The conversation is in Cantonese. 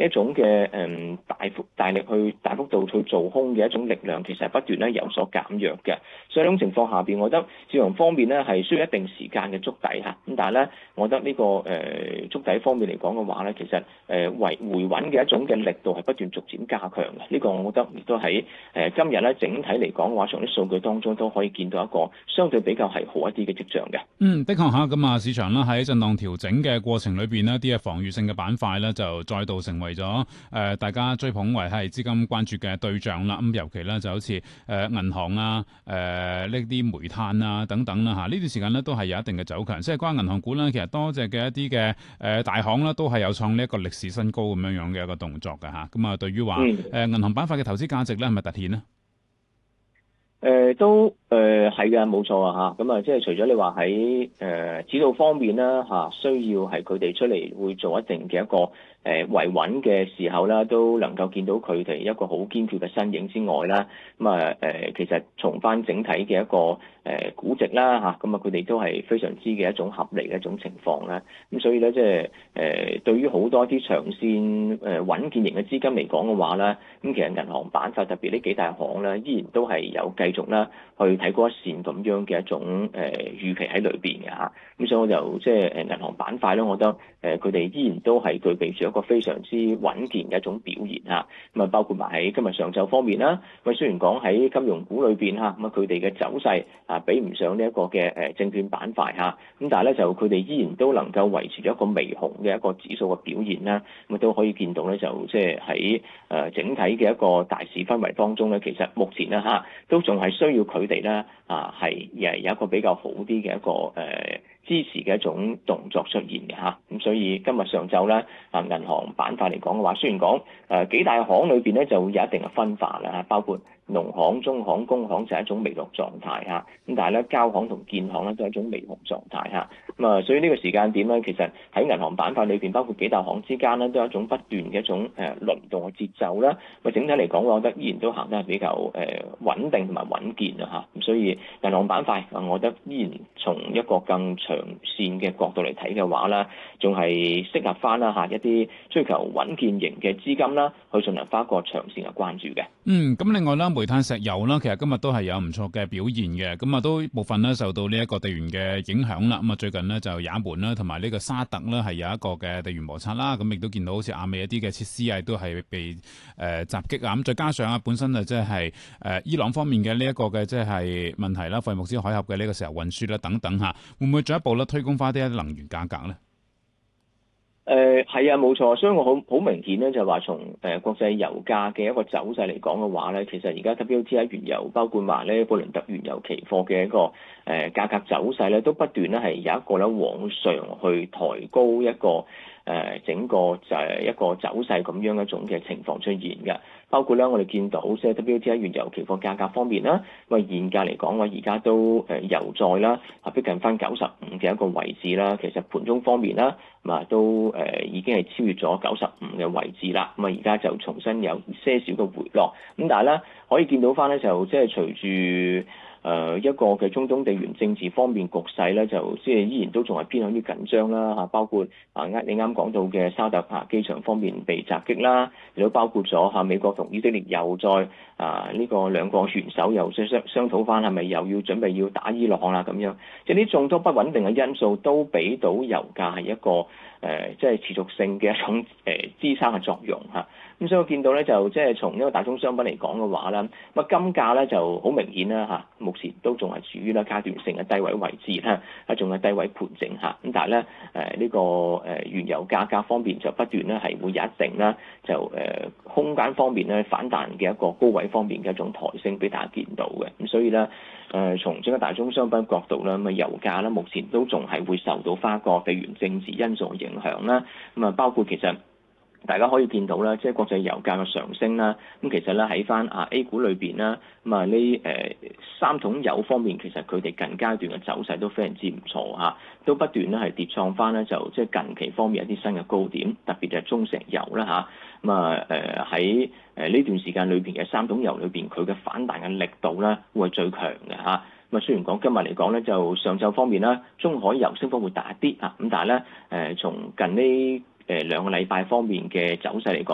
一種嘅大幅度去做空嘅一種力量，其實係不斷咧有所減弱嘅。所以呢種情況下邊，我覺得市場方面咧係需要一定時間嘅築底嚇。咁但係咧，我覺得呢個築底方面嚟講嘅話咧，其實回穩嘅一種嘅力度係不斷逐漸加強嘅。呢個我覺得亦都喺今日咧整體嚟講嘅話，從啲數據當中都可以見到一個相對比較係好一啲嘅跡象嘅。 的確嚇，咁啊市場啦喺震盪調整嘅過程裏邊呢，啲嘅防禦性嘅板塊咧就再度成為咗大家追捧為係資金關注嘅對象啦。咁尤其咧就好似銀行啊、呢啲煤炭啊等等啦嚇，呢段時間咧都係有一定嘅走強。即係關於銀行股咧，其實多隻嘅一啲嘅大行咧都係有創呢一個歷史新高咁樣嘅一個動作嘅嚇。咁啊，對於話銀行板塊嘅投資價值咧係咪突顯呢？ 都係嘅，冇錯啊嚇。咁啊，即係除咗你話喺指導方面啦嚇，需要係佢哋出嚟會做一定嘅一個維穩嘅時候啦，都能夠見到佢哋一個好堅決嘅身影之外啦。咁啊其實從翻整體嘅一個估值啦嚇，咁啊佢哋都係非常之嘅一種合理嘅一種情況啦。咁所以咧，即係對於好多啲長線穩健型嘅資金嚟講嘅話咧，咁其實銀行板塊特別呢幾大行咧，依然都係有繼續啦去睇嗰一線咁樣嘅一種預期喺裏邊嘅嚇。咁所以我就即係銀行板塊咧，我覺得佢哋依然都係具備住一個非常之穩健嘅一種表現嚇。咁啊包括埋喺今日上晝方面啦，咁雖然講喺金融股裏邊嚇，咁啊佢哋嘅走勢比唔上呢一個嘅證券板塊嚇，咁但係咧就佢哋依然都能夠維持咗一個微紅嘅一個指數嘅表現啦。咁都可以見到咧，就即係喺整體嘅一個大市氛圍當中咧，其實目前咧嚇都仲係需要佢哋咧係有一個比較好啲嘅一個支持嘅一種動作出現嘅嚇。咁所以今日上晝咧銀行板塊嚟講嘅話，雖然講幾大行裏邊咧就有一定嘅分化啦，包括農行、中行、工行就係一種微弱狀態嚇，咁但係咧交行同建行咧都係一種微紅狀態嚇。咁啊，所以呢個時間點咧，其實喺銀行板塊裏邊，包括幾大行之間咧，都有一種不斷嘅一種輪動嘅節奏啦。咁整體嚟講，我覺得依然都行得係比較穩定同埋穩健啊嚇。咁所以銀行板塊，我覺得依然從一個更長線嘅角度嚟睇嘅話咧，仲係適合翻啦嚇一啲追求穩健型嘅資金啦，去進行翻一個長線嘅關注嘅。 咁另外啦，煤炭、石油啦，其實今日都係有唔錯嘅表現嘅，咁啊都部分咧受到呢一個地緣嘅影響啦。咁啊最近呢，就也門啦，同埋呢個沙特啦係有一個嘅地緣摩擦啦。咁亦都見到好似亞美一啲嘅設施啊，都係被襲擊啊。咁再加上本身即係伊朗方面嘅呢一個嘅即係問題啦，霍爾木茲海峽嘅呢個石油運輸啦等等嚇，會唔會進一步咧推高翻啲能源價格咧？ 係啊，冇錯，所以我好明顯咧，就係話從國際油價嘅一個走勢嚟講嘅話咧，其實而家 WTI 原油包括埋咧布倫特原油期貨嘅一個價格走勢咧，都不斷咧係有一個咧往上去抬高一個整個就係一個走勢咁樣一種嘅情況出現嘅。包括咧，我哋見到即係 WTI 原油期貨價格方面啦，咁啊現價嚟講，我而家都油在啦，逼近翻95嘅一個位置啦。其實盤中方面啦，都已經係超越咗95嘅位置啦。咁啊而家就重新有些少嘅回落。咁但係咧，可以見到翻咧，就即係隨住一個嘅中東地緣政治方面局勢咧，就即係依然都仲係偏向於緊張啦嚇，包括你啱講到嘅沙特機場方面被襲擊啦，亦都包括咗美國同以色列又再呢個兩個元首又商討翻係咪又要準備要打伊朗啦咁樣，即係呢眾多不穩定嘅因素都俾到油價係一個即係持續性嘅一種支撐嘅作用嚇。咁所以我見到咧，就即係從一個大宗商品嚟講嘅話啦，咁啊金價咧就好明顯啦嚇，目前都仲係處於咧階段性嘅低位位置啦，仲係低位盤整嚇。咁但係咧呢個原油價格方面就不斷咧係會有一定啦，就空間方面咧反彈嘅一個高位方面嘅一種抬升俾大家見到嘅。咁所以咧從整個大宗商品角度啦，咁啊油價咧目前都仲係會受到花個地緣政治因素影響啦。咁啊包括其實大家可以見到啦，即係國際油價嘅上升啦。咁其實咧喺翻A 股裏邊啦，咁啊呢三桶油方面，其實佢哋近階段嘅走勢都非常之唔錯嚇，都不斷咧係跌創翻咧，就即係近期方面一啲新嘅高點，特別係中石油啦嚇。咁啊喺呢段時間裏邊嘅三桶油裏邊，佢嘅反彈嘅力度咧會係最強嘅嚇。咁啊雖然講今日嚟講咧，就上晝方面啦，中海油升幅會大一啲啊，咁但係咧從近呢兩個禮拜方面嘅走勢嚟講